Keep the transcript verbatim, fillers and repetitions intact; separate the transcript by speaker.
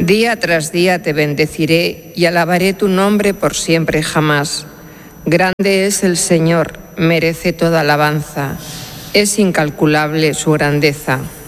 Speaker 1: Día tras día te bendeciré y alabaré tu nombre por siempre jamás. Grande es el Señor, merece toda alabanza. Es incalculable su grandeza.